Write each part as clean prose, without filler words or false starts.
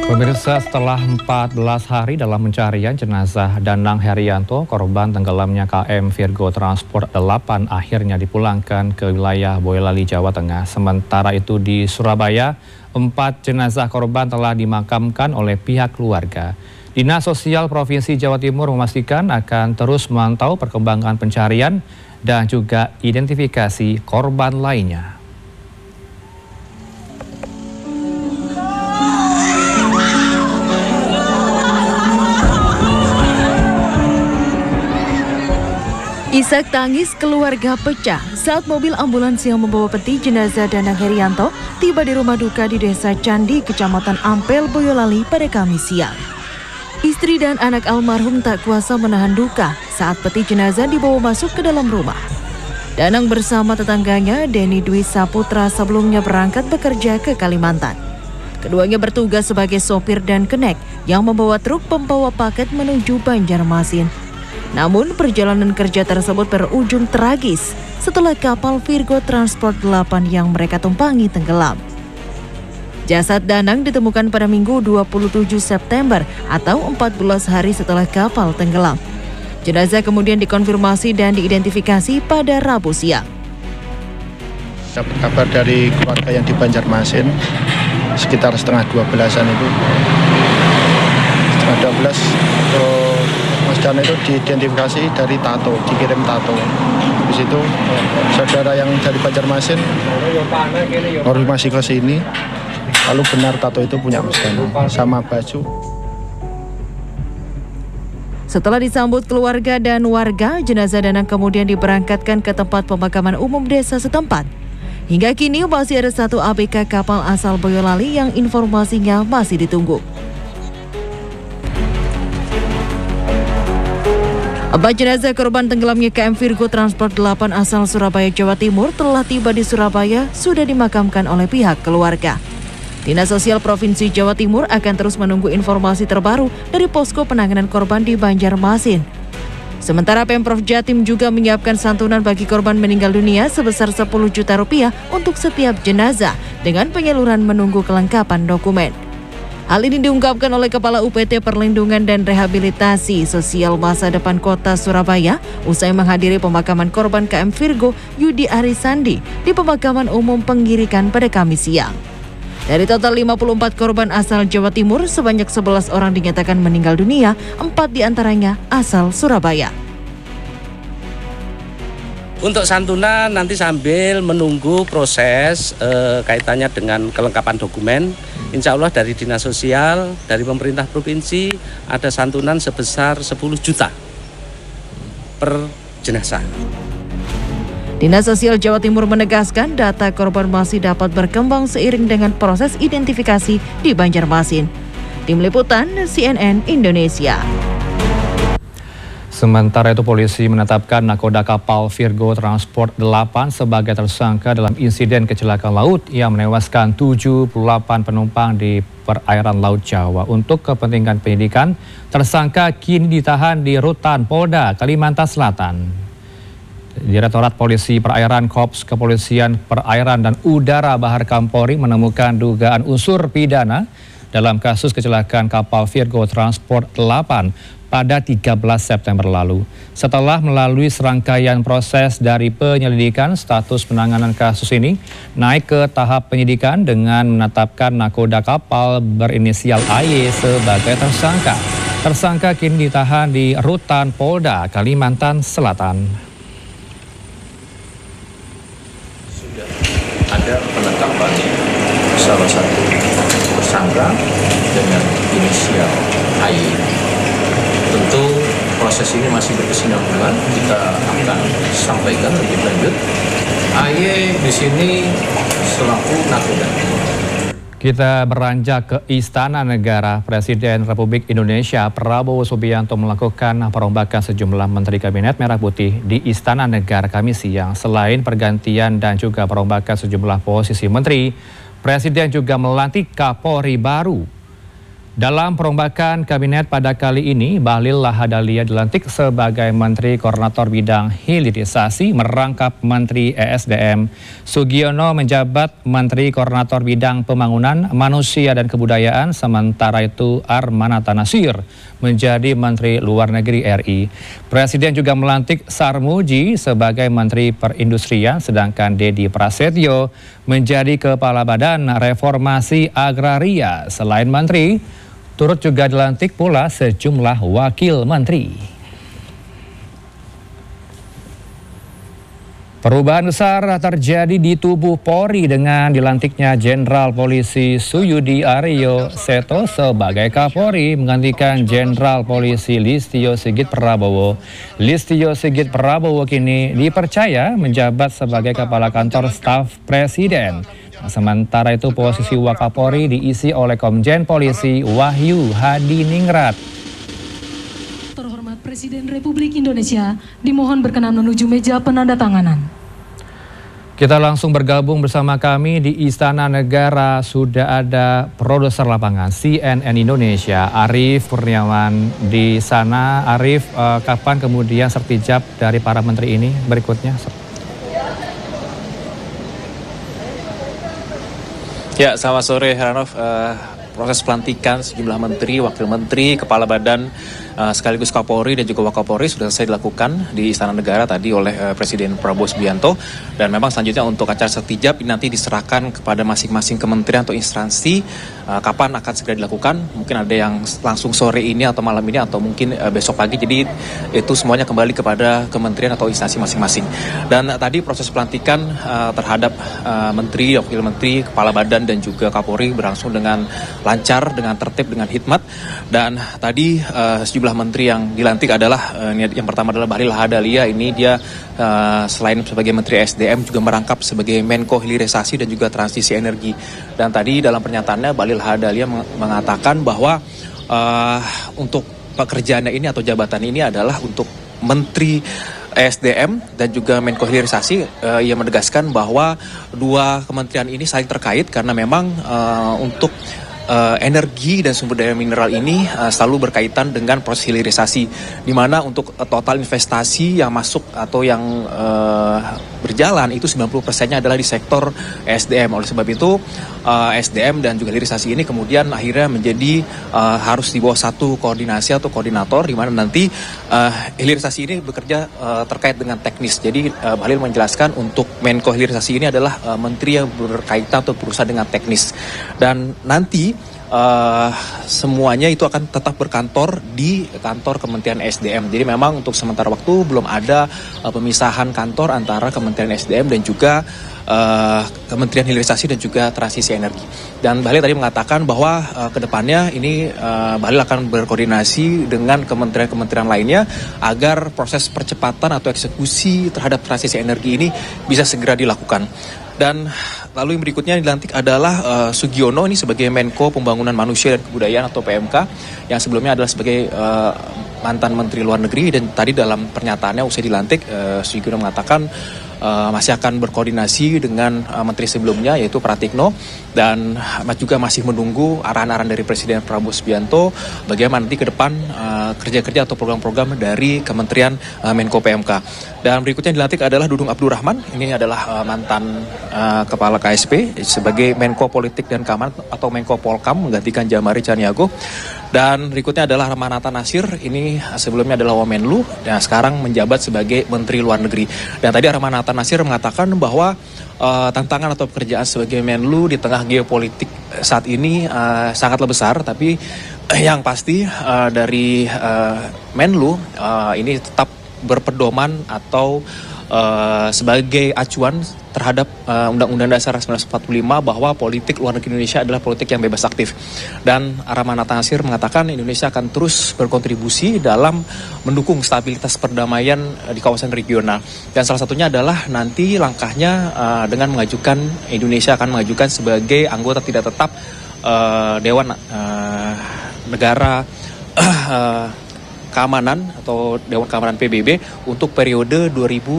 Pemirsa, setelah 14 hari dalam pencarian jenazah Danang Herianto, korban tenggelamnya KM Virgo Transport 8 akhirnya dipulangkan ke wilayah Boyolali, Jawa Tengah. Sementara itu di Surabaya, 4 jenazah korban telah dimakamkan oleh pihak keluarga. Dinas Sosial Provinsi Jawa Timur memastikan akan terus memantau perkembangan pencarian dan juga identifikasi korban lainnya. Isak tangis keluarga pecah saat mobil ambulans yang membawa peti jenazah Danang Herianto tiba di rumah duka di Desa Candi, Kecamatan Ampel, Boyolali pada Kamis siang. Istri dan anak almarhum tak kuasa menahan duka saat peti jenazah dibawa masuk ke dalam rumah. Danang bersama tetangganya, Denny Dwi Saputra, sebelumnya berangkat bekerja ke Kalimantan. Keduanya bertugas sebagai sopir dan kenek yang membawa truk pembawa paket menuju Banjarmasin. Namun perjalanan kerja tersebut berujung tragis setelah kapal Virgo Transport 8 yang mereka tumpangi tenggelam. Jasad Danang ditemukan pada Minggu 27 September atau 14 hari setelah kapal tenggelam. Jenazah kemudian dikonfirmasi dan diidentifikasi pada Rabu siang. Dapat kabar dari keluarga yang di Banjarmasin sekitar setengah 12-an itu. Setengah 12 Mas Dana itu diidentifikasi dari tato, dikirim tato. Habis itu saudara yang dari Banjarmasin konfirmasi ke sini, lalu benar tato itu punya Mas Dana sama baju. Setelah disambut keluarga dan warga, jenazah Danang kemudian diberangkatkan ke tempat pemakaman umum desa setempat. Hingga kini masih ada 1 ABK kapal asal Boyolali yang informasinya masih ditunggu. 4 jenazah korban tenggelamnya KM Virgo Transport 8 asal Surabaya, Jawa Timur telah tiba di Surabaya, sudah dimakamkan oleh pihak keluarga. Dinas Sosial Provinsi Jawa Timur akan terus menunggu informasi terbaru dari posko penanganan korban di Banjarmasin. Sementara Pemprov Jatim juga menyiapkan santunan bagi korban meninggal dunia sebesar 10 juta rupiah untuk setiap jenazah dengan penyaluran menunggu kelengkapan dokumen. Hal ini diungkapkan oleh Kepala UPT Perlindungan dan Rehabilitasi Sosial Masa Depan Kota Surabaya usai menghadiri pemakaman korban KM Virgo Yudi Arisandi di Pemakaman Umum Penggirikan pada Kamis siang. Dari total 54 korban asal Jawa Timur, sebanyak 11 orang dinyatakan meninggal dunia, 4 diantaranya asal Surabaya. Untuk santunan nanti sambil menunggu proses kaitannya dengan kelengkapan dokumen, insya Allah dari Dinas Sosial, dari pemerintah provinsi ada santunan sebesar 10 juta per jenazah. Dinas Sosial Jawa Timur menegaskan data korban masih dapat berkembang seiring dengan proses identifikasi di Banjarmasin. Tim Liputan CNN Indonesia. Sementara itu polisi menetapkan nakoda kapal Virgo Transport 8 sebagai tersangka dalam insiden kecelakaan laut yang menewaskan 78 penumpang di perairan Laut Jawa. Untuk kepentingan penyidikan, tersangka kini ditahan di Rutan Polda, Kalimantan Selatan. Direktorat Polisi Perairan Korps Kepolisian Perairan dan Udara Bahar Kampori menemukan dugaan unsur pidana dalam kasus kecelakaan kapal Virgo Transport 8 pada 13 September lalu. Setelah melalui serangkaian proses dari penyelidikan, status penanganan kasus ini naik ke tahap penyidikan dengan menetapkan nakoda kapal berinisial AY sebagai tersangka. Tersangka kini ditahan di Rutan Polda, Kalimantan Selatan. Sudah ada penetapan salah satu tersangka dengan inisial AY. Tentu proses ini masih berkesinambungan, kita akan sampaikan lebih lanjut. AY di sini selaku nakoda. Kita beranjak ke Istana Negara. Presiden Republik Indonesia Prabowo Subianto melakukan perombakan sejumlah Menteri Kabinet Merah Putih di Istana Negara Kamis siang. Selain pergantian dan juga perombakan sejumlah posisi menteri, Presiden juga melantik Kapolri baru. Dalam perombakan kabinet pada kali ini, Bahlil Lahadalia dilantik sebagai Menteri Koordinator Bidang Hilirisasi merangkap Menteri ESDM. Sugiono menjabat Menteri Koordinator Bidang Pembangunan Manusia dan Kebudayaan, sementara itu Armanata Nasir menjadi Menteri Luar Negeri RI. Presiden juga melantik Sarmuji sebagai Menteri Perindustrian, sedangkan Dedi Prasetyo menjadi Kepala Badan Reformasi Agraria. Selain menteri, turut juga dilantik pula sejumlah wakil menteri. Perubahan besar terjadi di tubuh Polri dengan dilantiknya Jenderal Polisi Suyudi Aryo Seto sebagai Kapolri menggantikan Jenderal Polisi Listio Sigit Prabowo. Listio Sigit Prabowo kini dipercaya menjabat sebagai Kepala Kantor Staf Presiden. Sementara itu posisi Wakapolri diisi oleh Komjen Polisi Wahyu Hadiningrat. Terhormat Presiden Republik Indonesia, dimohon berkenan menuju meja penandatanganan. Kita langsung bergabung bersama kami di Istana Negara. Sudah ada produser lapangan CNN Indonesia, Arief Kurniawan di sana. Arief, kapan kemudian sertijab dari para menteri ini berikutnya? Ya, selamat sore Heranov. Proses pelantikan sejumlah menteri, wakil menteri, kepala badan sekaligus Kapolri dan juga Wakapolri sudah selesai dilakukan di Istana Negara tadi oleh Presiden Prabowo Subianto, dan memang selanjutnya untuk acara sertijab ini nanti diserahkan kepada masing-masing kementerian atau instansi kapan akan segera dilakukan. Mungkin ada yang langsung sore ini atau malam ini atau mungkin besok pagi, jadi itu semuanya kembali kepada kementerian atau instansi masing-masing. Dan tadi proses pelantikan terhadap menteri, wakil menteri, kepala badan dan juga Kapolri berlangsung dengan lancar, dengan tertib, dengan hikmat. Dan tadi sejumlah menteri yang dilantik adalah yang pertama adalah Bahlil Lahadalia. Ini dia selain sebagai Menteri SDM juga merangkap sebagai Menko Hilirisasi dan juga Transisi Energi. Dan tadi dalam pernyataannya Bahlil Lahadalia mengatakan bahwa untuk pekerjaannya ini atau jabatan ini adalah untuk Menteri SDM dan juga Menko Hilirisasi. Ia menegaskan bahwa dua kementerian ini saling terkait karena memang untuk energi dan sumber daya mineral ini selalu berkaitan dengan proses hilirisasi, di mana untuk total investasi yang masuk atau yang berjalan itu 90%-nya adalah di sektor SDM. Oleh sebab itu SDM dan juga hilirisasi ini kemudian akhirnya menjadi harus di bawah satu koordinasi atau koordinator, di mana nanti hilirisasi ini bekerja terkait dengan teknis. Jadi Bahlil menjelaskan untuk Menko Hilirisasi ini adalah menteri yang berkaitan atau berusaha dengan teknis, dan nanti semuanya itu akan tetap berkantor di kantor Kementerian SDM. Jadi memang untuk sementara waktu belum ada pemisahan kantor antara Kementerian SDM dan juga Kementerian Hilirisasi dan juga Transisi Energi. Dan Bahlil tadi mengatakan bahwa kedepannya ini Bahlil akan berkoordinasi dengan kementerian-kementerian lainnya agar proses percepatan atau eksekusi terhadap transisi energi ini bisa segera dilakukan. Dan lalu yang berikutnya yang dilantik adalah Sugiono ini sebagai Menko Pembangunan Manusia dan Kebudayaan atau PMK, yang sebelumnya adalah sebagai mantan Menteri Luar Negeri. Dan tadi dalam pernyataannya usai dilantik, Sugiono mengatakan masih akan berkoordinasi dengan menteri sebelumnya yaitu Pratikno, dan juga masih menunggu arahan-arahan dari Presiden Prabowo Subianto bagaimana nanti ke depan kerja-kerja atau program-program dari Kementerian Menko PMK. Dan berikutnya dilantik adalah Dudung Abdurrahman. Ini adalah mantan Kepala KSP sebagai Menko Politik dan Keamanan atau Menko Polkam menggantikan Jamari Caniago. Dan berikutnya adalah Armanata Nasir, ini sebelumnya adalah Wamenlu dan sekarang menjabat sebagai Menteri Luar Negeri. Dan tadi Armanata Nasir mengatakan bahwa tantangan atau pekerjaan sebagai Menlu di tengah geopolitik saat ini sangatlah besar, tapi yang pasti dari Menlu ini tetap berpedoman atau sebagai acuan terhadap Undang-Undang Dasar 1945 bahwa politik luar negeri Indonesia adalah politik yang bebas aktif. Dan Armanata Nasir mengatakan Indonesia akan terus berkontribusi dalam mendukung stabilitas perdamaian di kawasan regional. Dan salah satunya adalah nanti langkahnya dengan mengajukan, Indonesia akan mengajukan sebagai anggota tidak tetap Dewan Negara Keamanan atau Dewan Keamanan PBB untuk periode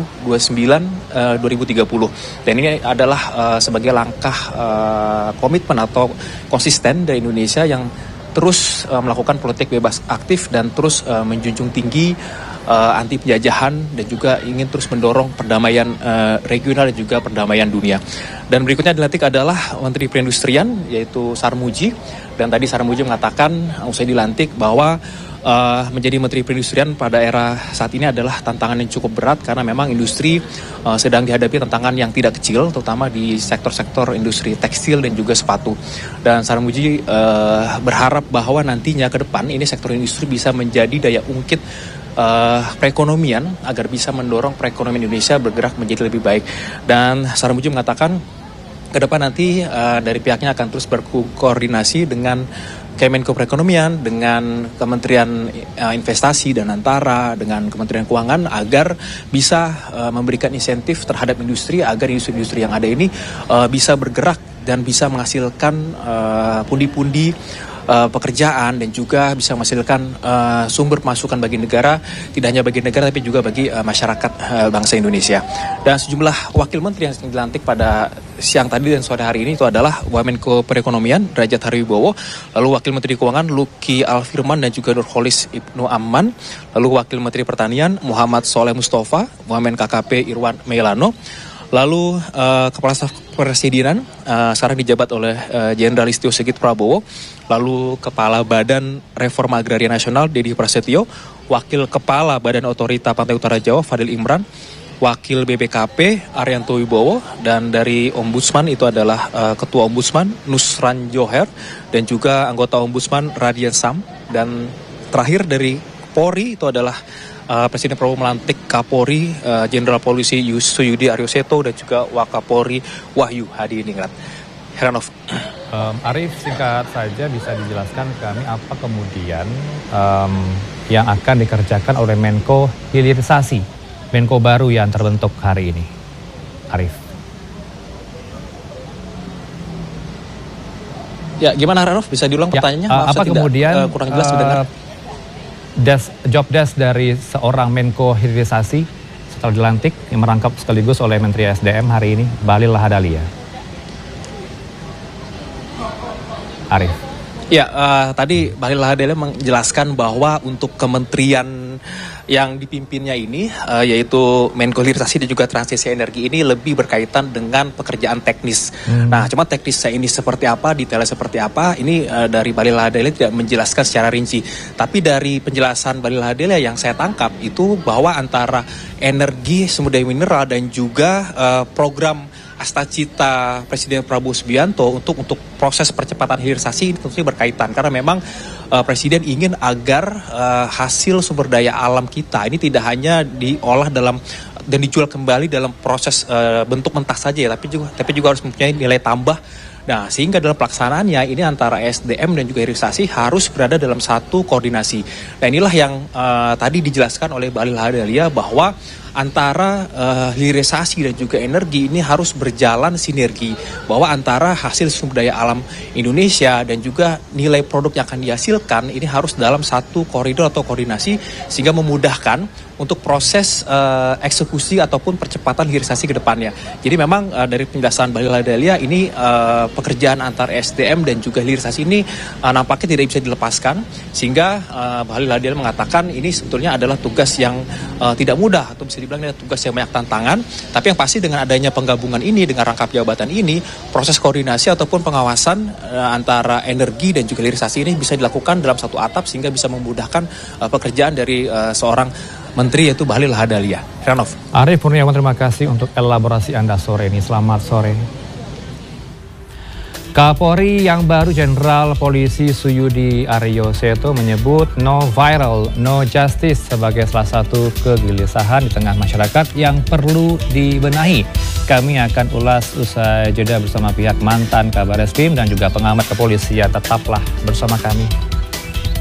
2029-2030. Dan ini adalah sebagai langkah komitmen atau konsisten dari Indonesia yang terus melakukan politik bebas aktif dan terus menjunjung tinggi anti penjajahan dan juga ingin terus mendorong perdamaian regional dan juga perdamaian dunia. Dan berikutnya dilantik adalah Menteri Perindustrian yaitu Sarmuji, dan tadi Sarmuji mengatakan usai dilantik bahwa menjadi Menteri Perindustrian pada era saat ini adalah tantangan yang cukup berat karena memang industri sedang dihadapi tantangan yang tidak kecil, terutama di sektor-sektor industri tekstil dan juga sepatu. Dan Sarmuji berharap bahwa nantinya ke depan ini sektor industri bisa menjadi daya ungkit perekonomian agar bisa mendorong perekonomian Indonesia bergerak menjadi lebih baik. Dan Sarmuji mengatakan ke depan nanti dari pihaknya akan terus berkoordinasi dengan Kemenko Perekonomian, dengan Kementerian Investasi dan Antara, dengan Kementerian Keuangan agar bisa memberikan insentif terhadap industri agar industri-industri yang ada ini bisa bergerak dan bisa menghasilkan pundi-pundi pekerjaan dan juga bisa menghasilkan sumber pemasukan bagi negara, tidak hanya bagi negara tapi juga bagi masyarakat bangsa Indonesia. Dan sejumlah wakil menteri yang dilantik pada siang tadi dan sore hari ini itu adalah Wamenko Perekonomian Derajat Harwibowo, lalu Wakil Menteri Keuangan Luki Alfirman dan juga Nurholis Ibnu Amman, lalu Wakil Menteri Pertanian Muhammad Soleh Mustafa, Wamen KKP Irwan Meilano, lalu Kepala Staf Presidenan sekarang dijabat oleh Jenderal Listio Sigit Prabowo, lalu Kepala Badan Reforma Agraria Nasional Dedi Prasetyo, Wakil Kepala Badan Otorita Pantai Utara Jawa Fadil Imran, Wakil BPKP Arianto Wibowo, dan dari Ombudsman itu adalah Ketua Ombudsman Nusran Joher dan juga anggota Ombudsman Radian Sam, dan terakhir dari Polri itu adalah Presiden Prabowo melantik Kapolri Jenderal Polisi Suyudi Aryoseto dan juga Wakapolri Wahyu Hadi Ningrat. Heranov. Arif, singkat saja bisa dijelaskan kami apa kemudian yang akan dikerjakan oleh Menko Hilirisasi, Menko baru yang terbentuk hari ini, Arif. Ya, gimana Heranov? Bisa diulang pertanyaannya? Apa kemudian kurang jelas mendengar. Job desk dari seorang Menko Hilirisasi setelah dilantik yang merangkap sekaligus oleh Menteri SDM hari ini, Bahlil Lahadalia. Arif. Ya, tadi Bahlil Lahadalia menjelaskan bahwa untuk kementerian yang dipimpinnya ini, yaitu Menko Hilirisasi dan juga Transisi Energi ini lebih berkaitan dengan pekerjaan teknis. Nah, cuma teknisnya ini seperti apa, detailnya seperti apa, ini dari Bahlil Lahadalia tidak menjelaskan secara rinci. Tapi dari penjelasan Bahlil Lahadalia yang saya tangkap itu bahwa antara energi, sumber daya mineral dan juga program Astacita Presiden Prabowo Subianto untuk proses percepatan hilirisasi ini tentunya berkaitan karena memang Presiden ingin agar hasil sumber daya alam kita ini tidak hanya diolah dalam dan dijual kembali dalam proses bentuk mentah saja ya, tapi juga harus mempunyai nilai tambah. Nah, sehingga dalam pelaksanaannya ini antara SDM dan juga hilirisasi harus berada dalam satu koordinasi. Nah, inilah yang tadi dijelaskan oleh Bahlil Lahadalia bahwa antara hilirisasi dan juga energi ini harus berjalan sinergi, bahwa antara hasil sumber daya alam Indonesia dan juga nilai produk yang akan dihasilkan ini harus dalam satu koridor atau koordinasi sehingga memudahkan untuk proses eksekusi ataupun percepatan hilirisasi ke depannya. Jadi memang dari penjelasan Bahlil Lahadalia ini pekerjaan antar SDM dan juga hilirisasi ini nampaknya tidak bisa dilepaskan, sehingga Bahlil Lahadalia mengatakan ini sebetulnya adalah tugas yang tidak mudah atau bisa dibilang ini tugas yang banyak tantangan, tapi yang pasti dengan adanya penggabungan ini, dengan rangkap jabatan ini, proses koordinasi ataupun pengawasan antara energi dan juga hilirisasi ini bisa dilakukan dalam satu atap sehingga bisa memudahkan pekerjaan dari seorang Menteri yaitu Bahlil Lahadalia. Heranov. Arif Kurniawan, terima kasih untuk elaborasi Anda sore ini. Selamat sore. Kapolri yang baru Jenderal Polisi Suyudi Aryoseto menyebut no viral, no justice sebagai salah satu kegelisahan di tengah masyarakat yang perlu dibenahi. Kami akan ulas usai jeda bersama pihak mantan Kabareskrim dan juga pengamat kepolisian. Tetaplah bersama kami.